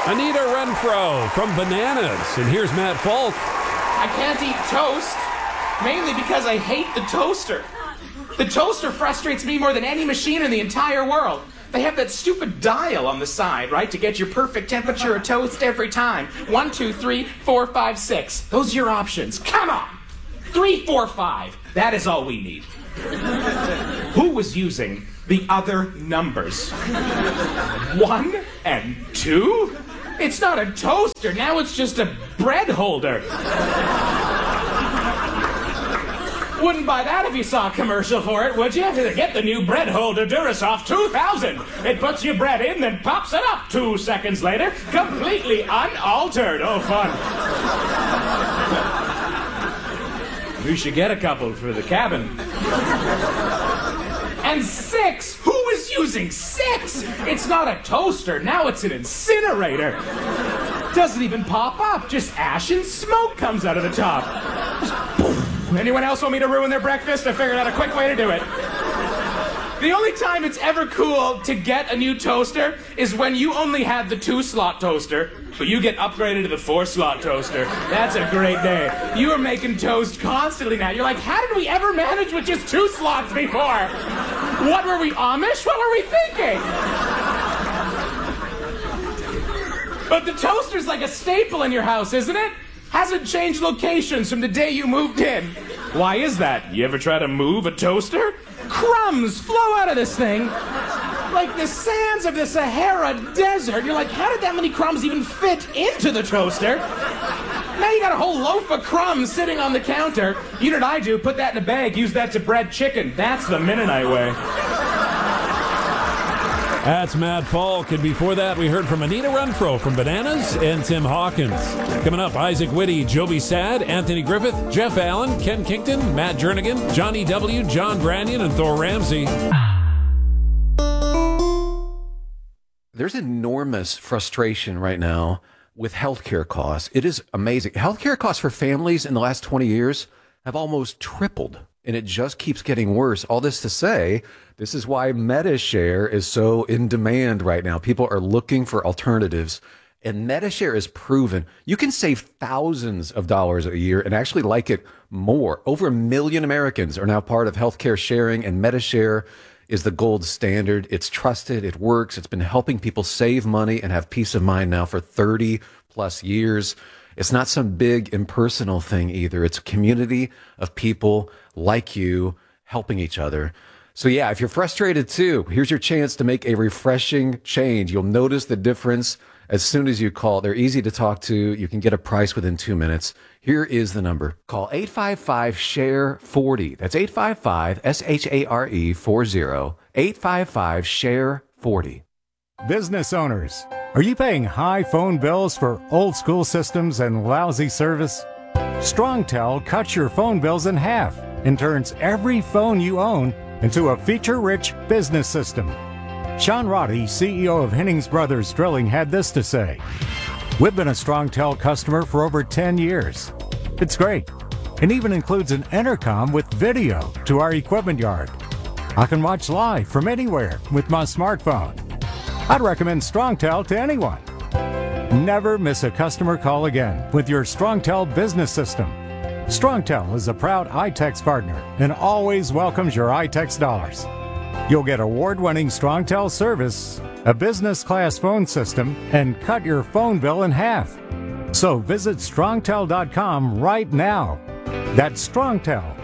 Anita Renfro from Bananas. And here's Matt Falk. I can't eat toast, mainly because I hate the toaster. The toaster frustrates me more than any machine in the entire world. They have that stupid dial on the side, right, to get your perfect temperature of toast every time. 1, 2, 3, 4, 5, 6. Those are your options. Come on! 3, 4, 5. That is all we need. Who was using the other numbers? 1 and 2? It's not a toaster. Now it's just a bread holder. Wouldn't buy that if you saw a commercial for it, would you? Get the new bread holder Durasoft 2000. It puts your bread in, then pops it up 2 seconds later, completely unaltered. Oh, fun. We should get a couple for the cabin. And 6? Who is using 6? It's not a toaster. Now it's an incinerator. Doesn't even pop up. Just ash and smoke comes out of the top. Just poof. Anyone else want me to ruin their breakfast? I figured out a quick way to do it. The only time it's ever cool to get a new toaster is when you only had the 2-slot toaster, but you get upgraded to the 4-slot toaster. That's a great day. You are making toast constantly now. You're like, how did we ever manage with just 2 slots before? What were we, Amish? What were we thinking? But the toaster's like a staple in your house, isn't it? Hasn't changed locations from the day you moved in. Why is that? You ever try to move a toaster? Crumbs flow out of this thing like the sands of the Sahara Desert. You're like, how did that many crumbs even fit into the toaster? Now you got a whole loaf of crumbs sitting on the counter. You know what I do? Put that in a bag, use that to bread chicken. That's the Mennonite way. That's Matt Falk. And before that, we heard from Anita Renfro from Bananas and Tim Hawkins. Coming up, Isaac Whitty, Joby Sad, Anthony Griffith, Jeff Allen, Ken Kinkton, Matt Jernigan, Johnny W., John Branyan, and Thor Ramsey. There's enormous frustration right now with healthcare costs. It is amazing. Healthcare costs for families in the last 20 years have almost tripled, and it just keeps getting worse. All this to say, this is why MediShare is so in demand right now. People are looking for alternatives, and MediShare is proven. You can save thousands of dollars a year and actually like it more. Over 1 million Americans are now part of healthcare sharing, and MediShare is the gold standard. It's trusted. It works. It's been helping people save money and have peace of mind now for 30 plus years. It's not some big impersonal thing either. It's a community of people like you helping each other. So yeah, if you're frustrated too, here's your chance to make a refreshing change. You'll notice the difference as soon as you call. They're easy to talk to. You can get a price within 2 minutes. Here is the number. Call 855-SHARE-40. That's 855-SHARE-40. 855-SHARE-40. Business owners, are you paying high phone bills for old school systems and lousy service? StrongTel cuts your phone bills in half and turns every phone you own into a feature-rich business system. Sean Roddy, CEO of Hennings Brothers Drilling, had this to say: "We've been a StrongTel customer for over 10 years. It's great, and even includes an intercom with video to our equipment yard. I can watch live from anywhere with my smartphone. I'd recommend StrongTel to anyone. Never miss a customer call again with your StrongTel business system. StrongTel is a proud iTex partner and always welcomes your iTex dollars. You'll get award-winning StrongTel service, a business-class phone system, and cut your phone bill in half. So visit StrongTel.com right now. That's StrongTel,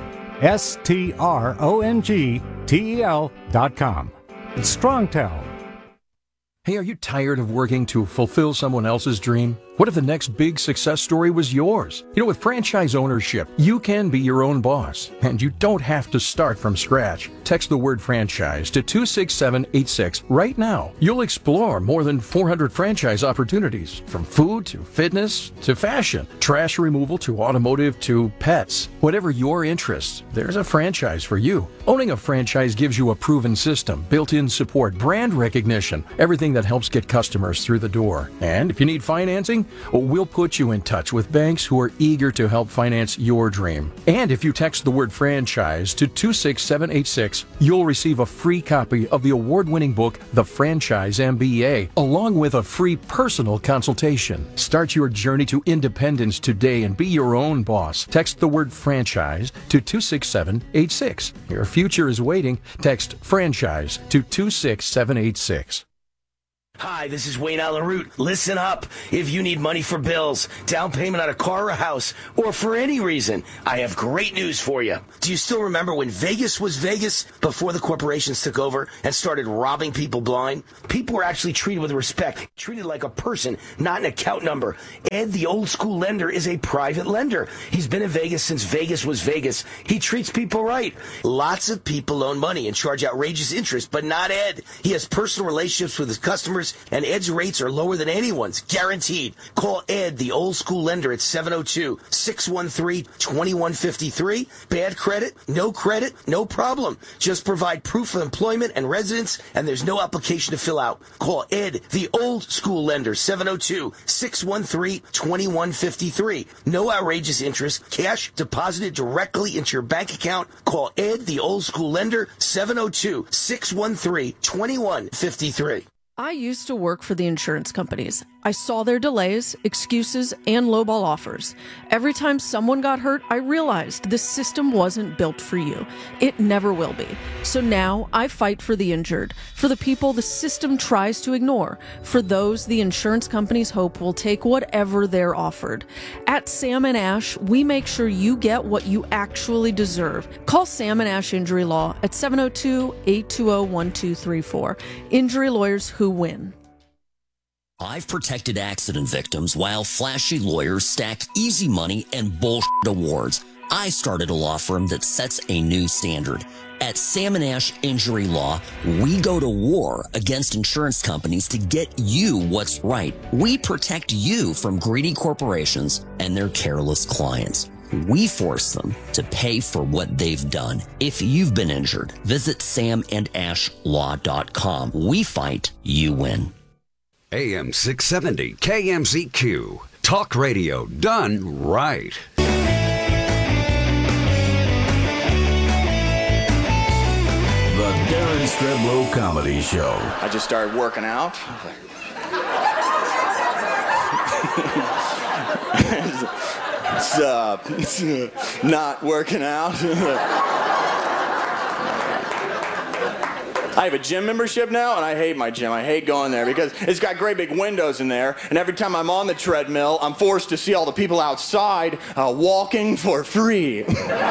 StrongTel.com. It's StrongTel. Hey, are you tired of working to fulfill someone else's dream? What if the next big success story was yours? You know, with franchise ownership, you can be your own boss, and you don't have to start from scratch. Text the word franchise to 26786 right now. You'll explore more than 400 franchise opportunities, from food to fitness to fashion, trash removal to automotive to pets. Whatever your interests, there's a franchise for you. Owning a franchise gives you a proven system, built-in support, brand recognition, everything that that helps get customers through the door. And if you need financing, we'll put you in touch with banks who are eager to help finance your dream. And if you text the word franchise to 26786, you'll receive a free copy of the award-winning book, The Franchise MBA, along with a free personal consultation. Start your journey to independence today and be your own boss. Text the word franchise to 26786. Your future is waiting. Text franchise to 26786. Hi, this is Wayne Allen Root. Listen up. If you need money for bills, down payment on a car or a house, or for any reason, I have great news for you. Do you still remember when Vegas was Vegas before the corporations took over and started robbing people blind? People were actually treated with respect, treated like a person, not an account number. Ed, the old school lender, is a private lender. He's been in Vegas since Vegas was Vegas. He treats people right. Lots of people loan money and charge outrageous interest, but not Ed. He has personal relationships with his customers, and Ed's rates are lower than anyone's, guaranteed. Call Ed, the old school lender, at 702-613-2153. Bad credit, no problem. Just provide proof of employment and residence, and there's no application to fill out. Call Ed, the old school lender, 702-613-2153. No outrageous interest, cash deposited directly into your bank account. Call Ed, the old school lender, 702-613-2153. I used to work for the insurance companies. I saw their delays, excuses, and lowball offers. Every time someone got hurt, I realized this system wasn't built for you. It never will be. So now I fight for the injured, for the people the system tries to ignore, for those the insurance companies hope will take whatever they're offered. At Sam & Ash, we make sure you get what you actually deserve. Call Sam & Ash Injury Law at 702-820-1234. Injury lawyers who win. I've protected accident victims while flashy lawyers stack easy money and bullshit awards. I started a law firm that sets a new standard. At Sam & Ash Injury Law, we go to war against insurance companies to get you what's right. We protect you from greedy corporations and their careless clients. We force them to pay for what they've done. If you've been injured, visit samandashlaw.com. We fight, you win. AM 670 KMZQ. Talk radio done right. The Darren Streblow Comedy Show. I just started working out. It's not working out. I have a gym membership now, and I hate my gym. I hate going there because it's got great big windows in there, and every time I'm on the treadmill, I'm forced to see all the people outside walking for free.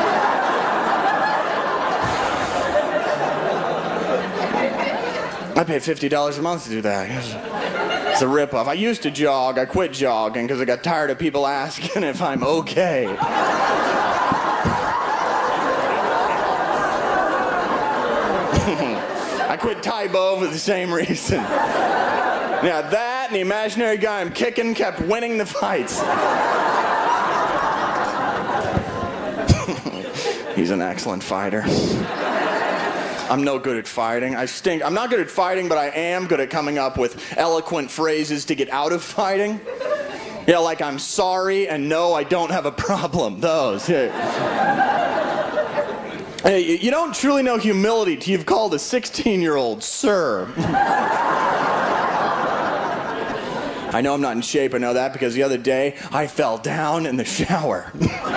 I pay $50 a month to do that. It's a ripoff. I used to jog. I quit jogging because I got tired of people asking if I'm okay. I quit Tae-Bo for the same reason. Yeah, that and the imaginary guy I'm kicking kept winning the fights. He's an excellent fighter. I'm no good at fighting. I stink. I'm not good at fighting, but I am good at coming up with eloquent phrases to get out of fighting. Yeah, like I'm sorry and no, I don't have a problem. Those. Hey, you don't truly know humility till you've called a 16-year-old sir. I know I'm not in shape. I know that because the other day I fell down in the shower.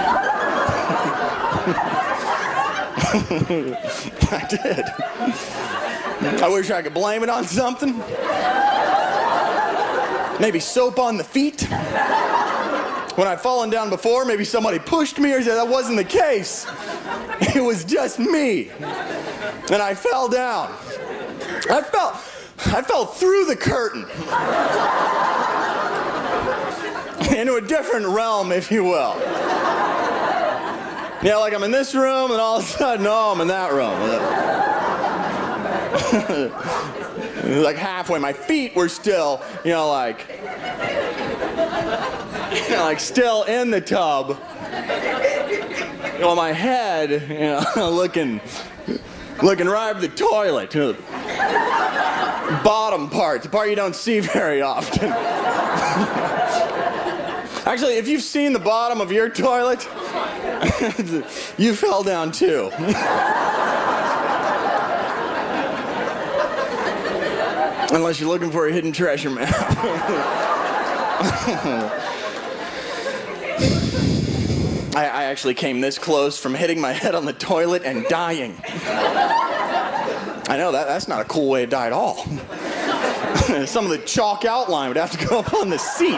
I did. I wish I could blame it on something. Maybe soap on the feet. When I've fallen down before, maybe somebody pushed me or said that wasn't the case. It was just me. And I fell down. I fell through the curtain. Into a different realm, if you will. Yeah, like I'm in this room, and all of a sudden, no, I'm in that room. Like halfway, my feet were still, like still in the tub. My head, looking right at the toilet. bottom part, the part you don't see very often. Actually, if you've seen the bottom of your toilet, you fell down too. Unless you're looking for a hidden treasure map. I actually came this close from hitting my head on the toilet and dying. I know, that's not a cool way to die at all. Some of the chalk outline would have to go up on the seat.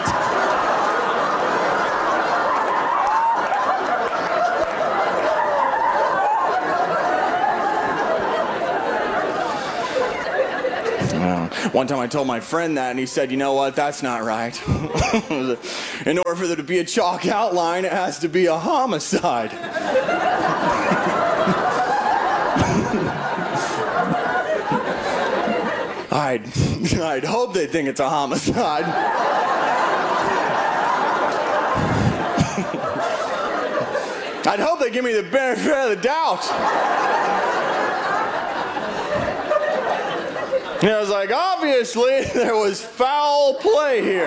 One time I told my friend that, and he said, you know what, that's not right. In order for there to be a chalk outline, it has to be a homicide. I'd hope they think it's a homicide. I'd hope they give me the benefit of the doubt. And I was like, obviously, there was foul play here.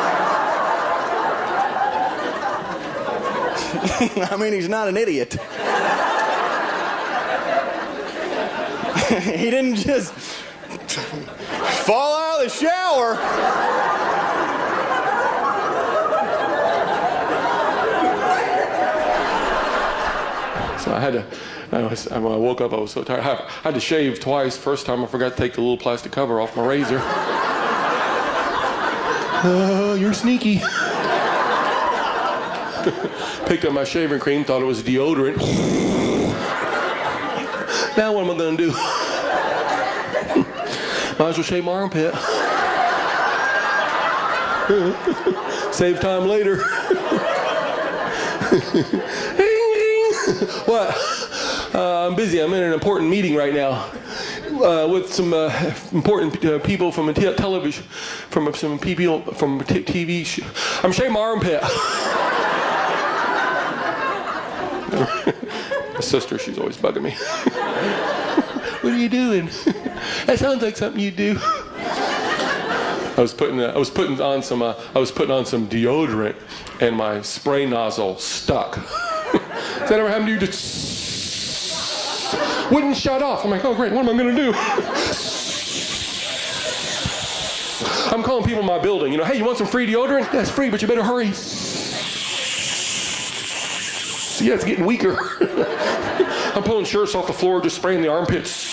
I mean, he's not an idiot. He didn't just fall out of the shower. So when I woke up, I was so tired. I had to shave twice. First time, I forgot to take the little plastic cover off my razor. You're sneaky. Picked up my shaving cream, thought it was deodorant. Now what am I going to do? Might as well shave my armpit. Save time later. What? I'm busy. I'm in an important meeting right now with some important people from a television, from some people from a TV show. I'm shaving my armpit. My sister, she's always bugging me. What are you doing? That sounds like something you do. I was putting on some deodorant, and my spray nozzle stuck. Has that ever happened to you? Just wouldn't shut off. I'm like, oh great, what am I gonna do? I'm calling people in my building, hey, you want some free deodorant? Yeah, it's free, but you better hurry. Yeah, it's getting weaker. I'm pulling shirts off the floor, just spraying the armpits.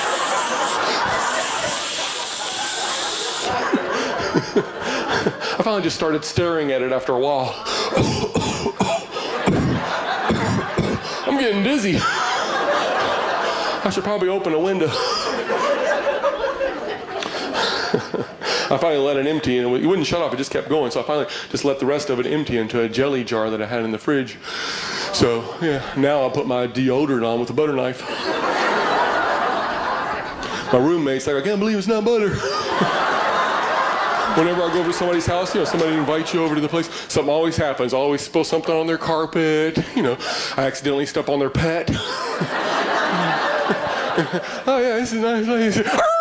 I finally just started staring at it after a while. I'm getting dizzy. I should probably open a window. I finally let it empty, and it wouldn't shut off. It just kept going. So I finally just let the rest of it empty into a jelly jar that I had in the fridge. So, yeah, now I put my deodorant on with a butter knife. My roommate's like, I can't believe it's not butter. Whenever I go over to somebody's house, somebody invites you over to the place, something always happens. I always spill something on their carpet. I accidentally step on their pet. Oh, yeah, this is nice.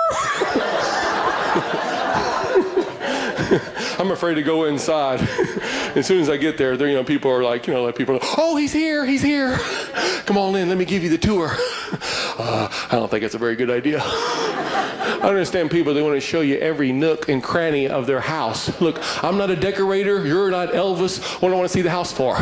I'm afraid to go inside. As soon as I get there, people are like, oh, he's here. Come on in, let me give you the tour. I don't think it's a very good idea. I understand people, they want to show you every nook and cranny of their house. Look, I'm not a decorator, you're not Elvis. What do I want to see the house for?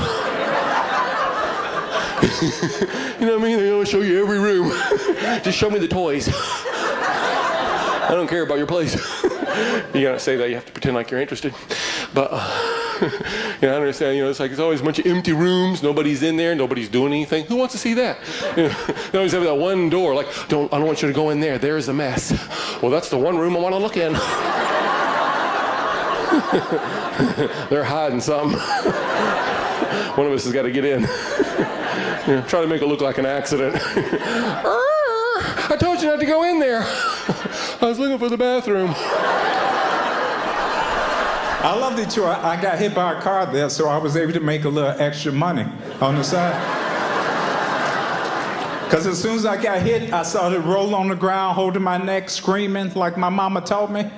You know what I mean? They want to show you every room. Just show me the toys. I don't care about your place. You gotta say that, you have to pretend like you're interested. But I understand, it's like it's always a bunch of empty rooms, nobody's in there, nobody's doing anything. Who wants to see that? They always have that one door, like, I don't want you to go in there, there's a mess. Well, that's the one room I want to look in. They're hiding something. One of us has got to get in. Try to make it look like an accident. I told you not to go in there. I was looking for the bathroom. I love the tour. I got hit by a car there, so I was able to make a little extra money on the side. Because as soon as I got hit, I started rolling on the ground, holding my neck, screaming like my mama taught me.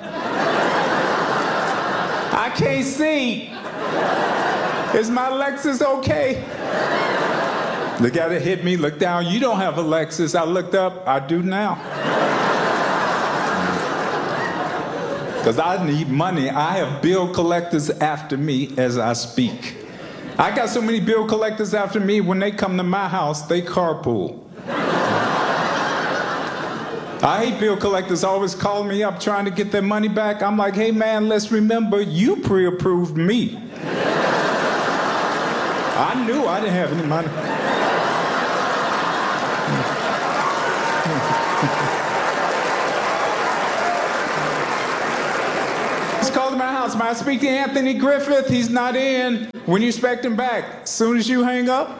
I can't see. Is my Lexus okay? The guy that hit me looked down. You don't have a Lexus. I looked up. I do now. Because I need money. I have bill collectors after me as I speak. I got so many bill collectors after me, when they come to my house, they carpool. I hate bill collectors always calling me up trying to get their money back. I'm like, hey man, let's remember you pre-approved me. I knew I didn't have any money. Just called to my house. May I speak to Anthony Griffith? He's not in. When you expect him back? As soon as you hang up?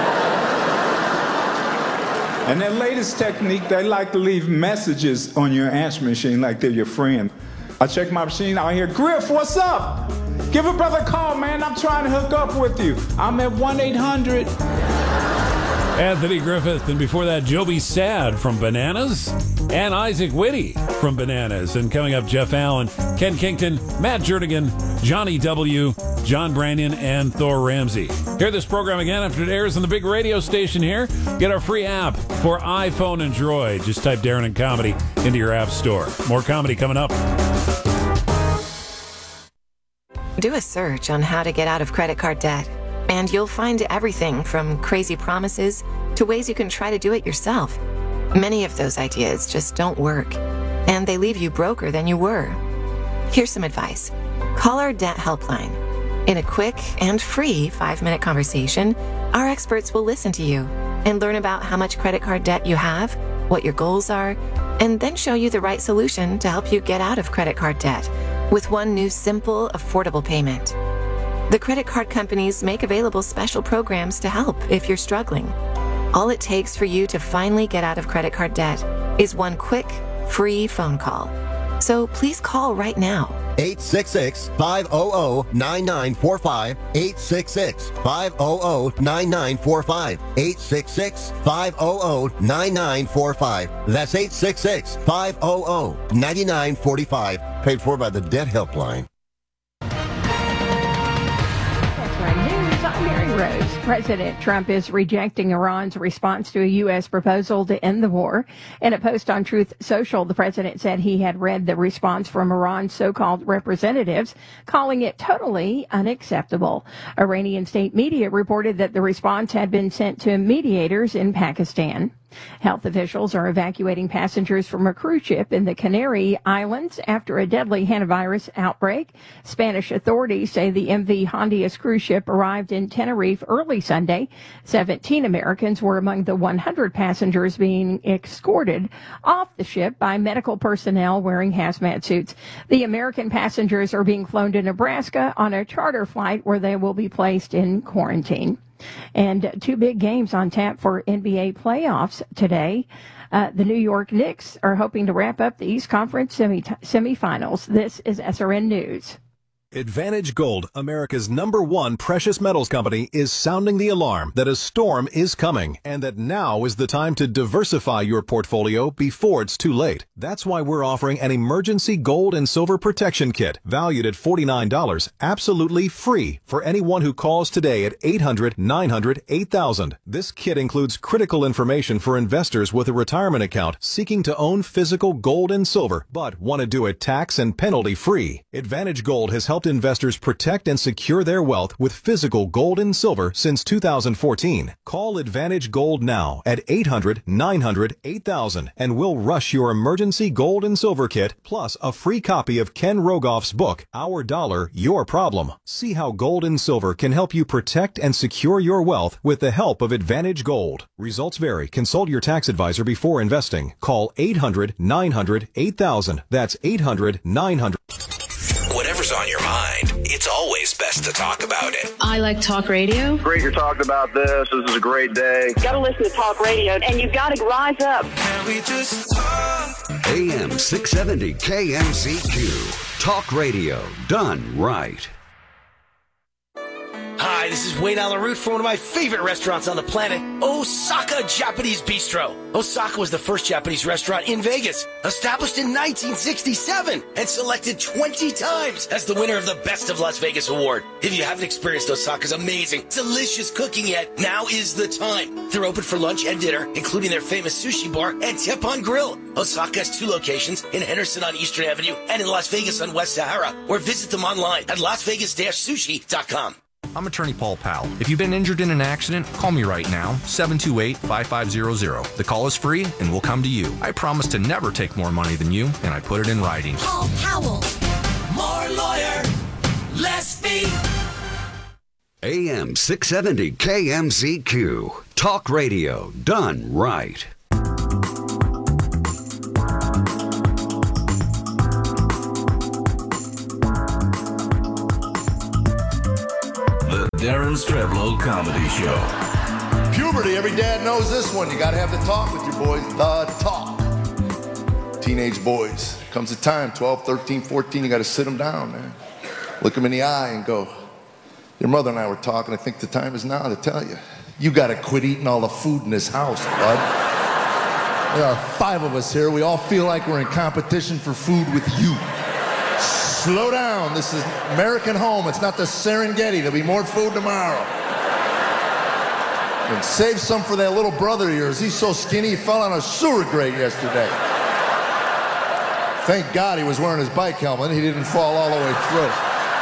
And their latest technique, they like to leave messages on your answer machine like they're your friend. I check my machine, I hear, Griff, what's up? Give a brother a call, man. I'm trying to hook up with you. I'm at 1-800. Anthony Griffith, and before that, Joby Sad from Bananas, and Isaac Whitty from Bananas. And coming up, Jeff Allen, Ken Kington, Matt Jernigan, Johnny W., John Branyan, and Thor Ramsey. Hear this program again after it airs on the big radio station here. Get our free app for iPhone and Droid. Just type Darren and Comedy into your app store. More comedy coming up. Do a search on how to get out of credit card debt, and you'll find everything from crazy promises to ways you can try to do it yourself. Many of those ideas just don't work, and they leave you broker than you were. Here's some advice. Call our debt helpline. In a quick and free 5-minute conversation, our experts will listen to you and learn about how much credit card debt you have, what your goals are, and then show you the right solution to help you get out of credit card debt with one new simple, affordable payment. The credit card companies make available special programs to help if you're struggling. All it takes for you to finally get out of credit card debt is one quick, free phone call. So please call right now. 866-500-9945. 866-500-9945. 866-500-9945. That's 866-500-9945. Paid for by the Debt Helpline. I'm Mary Rose. President Trump is rejecting Iran's response to a U.S. proposal to end the war. In a post on Truth Social, the president said he had read the response from Iran's so-called representatives, calling it totally unacceptable. Iranian state media reported that the response had been sent to mediators in Pakistan. Health officials are evacuating passengers from a cruise ship in the Canary Islands after a deadly hantavirus outbreak. Spanish authorities say the MV Hondias cruise ship arrived in Tenerife early Sunday. 17 Americans were among the 100 passengers being escorted off the ship by medical personnel wearing hazmat suits. The American passengers are being flown to Nebraska on a charter flight where they will be placed in quarantine. And two big games on tap for NBA playoffs today. The New York Knicks are hoping to wrap up the East Conference semifinals. This is SRN News. Advantage Gold, America's #1 precious metals company, is sounding the alarm that a storm is coming and that now is the time to diversify your portfolio before it's too late. That's why we're offering an emergency gold and silver protection kit valued at $49, absolutely free for anyone who calls today at 800-900-8000. This kit includes critical information for investors with a retirement account seeking to own physical gold and silver but want to do it tax and penalty free. Advantage Gold has helped investors protect and secure their wealth with physical gold and silver since 2014. Call Advantage Gold now at 800-900-8000 and we'll rush your emergency gold and silver kit plus a free copy of Ken Rogoff's book, Our Dollar, Your Problem. See how gold and silver can help you protect and secure your wealth with the help of Advantage Gold. Results vary. Consult your tax advisor before investing. Call 800-900-8000. That's 800-900. Whatever's on your mind, it's always best to talk about it. I like talk radio. Great you're talking about this. This is a great day. Got to listen to talk radio, and you've got to rise up. Can we just talk? AM 670 KMZQ. Talk radio done right. Hi, Hi, this is Wayne Allen Root for one of my favorite restaurants on the planet, Osaka Japanese Bistro. Osaka was the first Japanese restaurant in Vegas, established in 1967 and selected 20 times as the winner of the Best of Las Vegas award. If you haven't experienced Osaka's amazing, delicious cooking yet, now is the time. They're open for lunch and dinner, including their famous sushi bar and Teppanyaki Grill. Osaka has 2 locations in Henderson on Eastern Avenue and in Las Vegas on West Sahara, or visit them online at lasvegas-sushi.com. I'm attorney Paul Powell. If you've been injured in an accident, call me right now, 728-5500. The call is free and we'll come to you. I promise to never take more money than you, and I put it in writing. Paul Powell. More lawyer, less fee. AM 670 KMZQ. Talk radio done right. Darren Streblow Comedy Show. Puberty, every dad knows this one. You gotta have the talk with your boys. The talk. Teenage boys. Comes a time, 12, 13, 14, you gotta sit them down, man. Look them in the eye and go, your mother and I were talking, I think the time is now to tell you. You gotta quit eating all the food in this house, bud. There are 5 of us here. We all feel like we're in competition for food with you. Slow down. This is American home. It's not the Serengeti. There'll be more food tomorrow. And save some for that little brother of yours. He's so skinny he fell on a sewer grate yesterday. Thank God he was wearing his bike helmet. He didn't fall all the way through.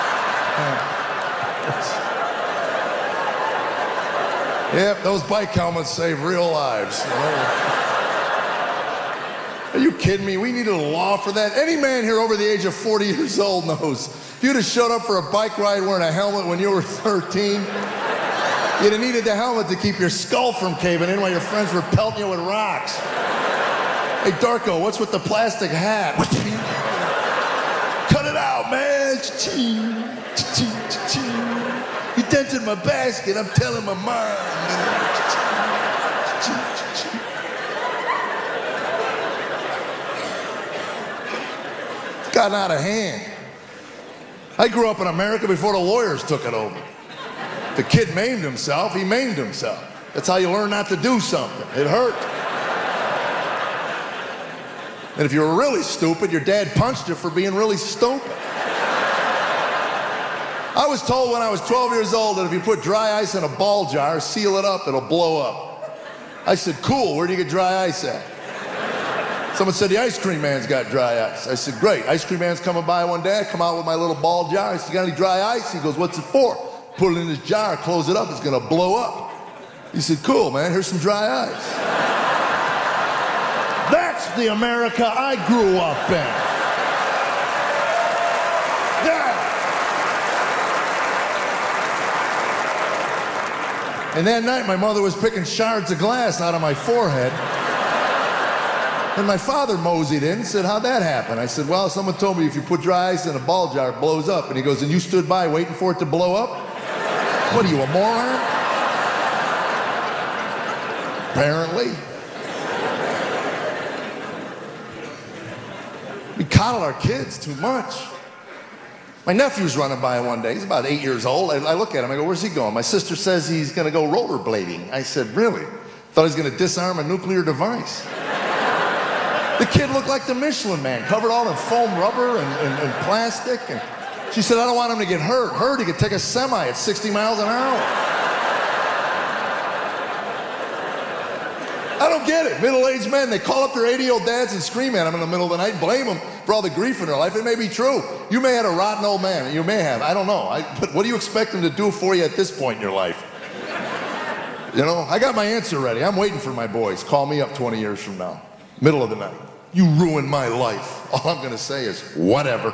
Yep, those bike helmets save real lives. Are you kidding me? We needed a law for that. Any man here over the age of 40 years old knows. If you'd have showed up for a bike ride wearing a helmet when you were 13, you'd have needed the helmet to keep your skull from caving in while your friends were pelting you with rocks. Hey, Darko, what's with the plastic hat? Cut it out, man. You dented my basket. I'm telling my mom. Gotten out of hand. I grew up in America before the lawyers took it over. The kid maimed himself, he maimed himself. That's how you learn not to do something. It hurt. And if you were really stupid, your dad punched you for being really stupid. I was told when I was 12 years old that if you put dry ice in a ball jar, seal it up, it'll blow up. I said, cool, where do you get dry ice at? Someone said, the ice cream man's got dry ice. I said, great. Ice cream man's coming by one day. I come out with my little ball jar. I said, you got any dry ice? He goes, what's it for? Put it in his jar, close it up. It's going to blow up. He said, cool, man. Here's some dry ice. That's the America I grew up in. Yeah. And that night, my mother was picking shards of glass out of my forehead. And my father moseyed in and said, how'd that happen? I said, well, someone told me if you put dry ice in a ball jar, it blows up. And he goes, and you stood by waiting for it to blow up? What are you, a moron? Apparently. We coddle our kids too much. My nephew's running by one day. He's about 8 years old. I look at him. I go, where's he going? My sister says he's going to go rollerblading. I said, really? Thought he was going to disarm a nuclear device. The kid looked like the Michelin Man, covered all in foam rubber and plastic. And she said, I don't want him to get hurt. Hurt, he could take a semi at 60 miles an hour. I don't get it. Middle-aged men, they call up their 80-year-old dads and scream at them in the middle of the night and blame them for all the grief in their life. It may be true. You may have had a rotten old man. You may have. I don't know. But what do you expect them to do for you at this point in your life? You know, I got my answer ready. I'm waiting for my boys. Call me up 20 years from now. Middle of the night. You ruined my life. All I'm going to say is, whatever.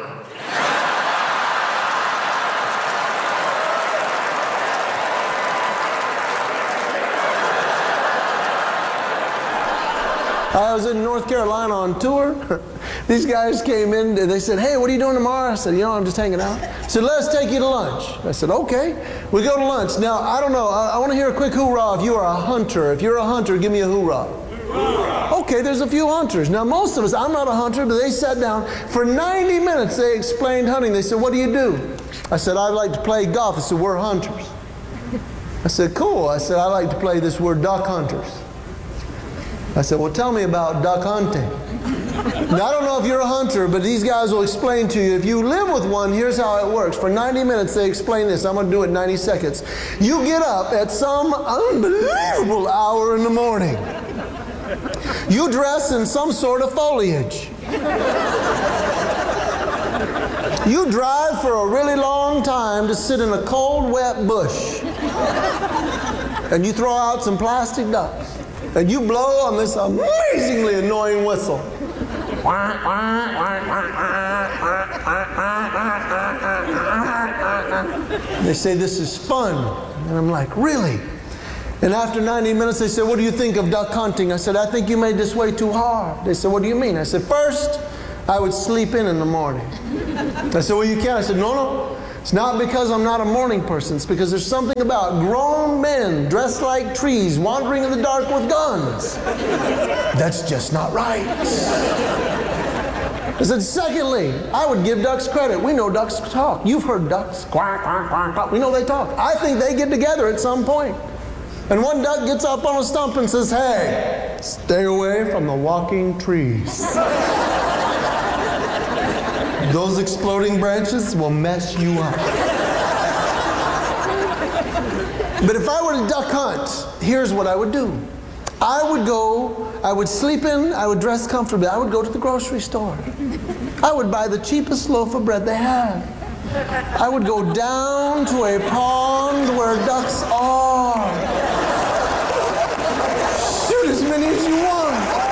I was in North Carolina on tour. These guys came in, they said, hey, what are you doing tomorrow? I said, you know, I'm just hanging out. They said, let's take you to lunch. I said, okay. We go to lunch. Now, I don't know, I want to hear a quick hoorah if you are a hunter. If you're a hunter, give me a hoorah. Okay, there's a few hunters. Now, most of us, I'm not a hunter, but they sat down. For 90 minutes, they explained hunting. They said, what do you do? I said, I'd like to play golf. They said, we're hunters. I said, cool. I said, I like to play this word duck hunters. I said, well, tell me about duck hunting. Now, I don't know if you're a hunter, but these guys will explain to you. If you live with one, here's how it works. For 90 minutes, they explain this. I'm going to do it in 90 seconds. You get up at some unbelievable hour in the morning. You dress in some sort of foliage. You drive for a really long time to sit in a cold, wet bush. And you throw out some plastic ducks. And you blow on this amazingly annoying whistle. They say, this is fun. And I'm like, really? And after 90 minutes, they said, what do you think of duck hunting? I said, I think you made this way too hard. They said, what do you mean? I said, first, I would sleep in the morning. I said, well, you can't. I said, no. It's not because I'm not a morning person. It's because there's something about grown men dressed like trees wandering in the dark with guns. That's just not right. I said, secondly, I would give ducks credit. We know ducks talk. You've heard ducks. Quack, quack, quack, quack. We know they talk. I think they get together at some point. And one duck gets up on a stump and says, hey, stay away from the walking trees. Those exploding branches will mess you up. But if I were to duck hunt, here's what I would do. I would sleep in, I would dress comfortably, I would go to the grocery store. I would buy the cheapest loaf of bread they had. I would go down to a pond where ducks are. Shoot as many as you want.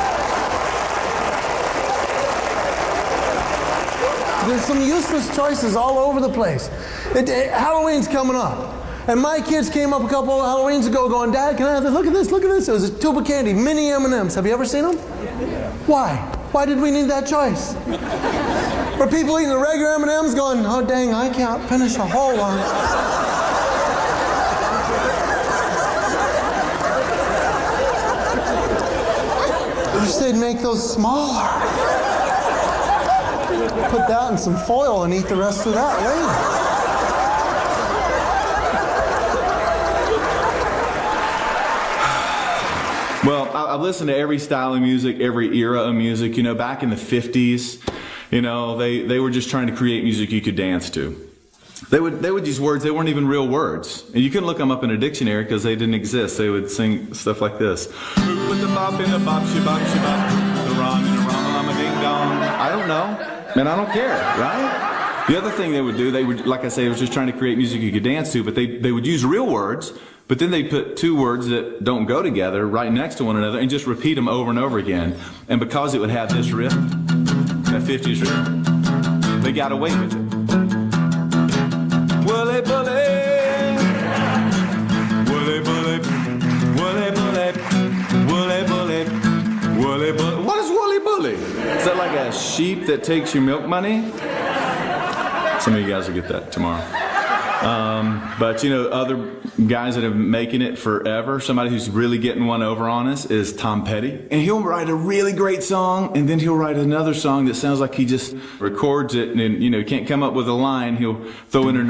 There's some useless choices all over the place. Halloween's coming up. And my kids came up a couple of Halloweens ago going, Dad, can I have this? Look at this, look at this. It was a tube of candy, mini M&Ms. Have you ever seen them? Why? Why did we need that choice? Or people eating the regular M&Ms going, oh dang, I can't finish a whole one. I wish they'd make those smaller. Put that in some foil and eat the rest of that later. Well, I've listened to every style of music, every era of music. You know, back in the 50s, you know, they were just trying to create music you could dance to. They would use words, they weren't even real words. And you couldn't look them up in a dictionary because they didn't exist. They would sing stuff like this. Who put the bop in the bop, shibop, shibop, the wrong in the rama, ding dong. I don't know. And I don't care, right? The other thing they would do, they would, like I say, it was just trying to create music you could dance to, but they would use real words, but then they put two words that don't go together right next to one another and just repeat them over and over again. And because it would have this riff, that 50s riff, they got away with it. Woolly bully, woolly bully, woolly bully, woolly bully, woolly bully. What is woolly bully? Is that like a sheep that takes your milk money? Some of you guys will get that tomorrow. But you know, other guys that have been making it forever, somebody who's really getting one over on us is Tom Petty. And he'll write a really great song, and then he'll write another song that sounds like he just records it, and you know, can't come up with a line. He'll throw in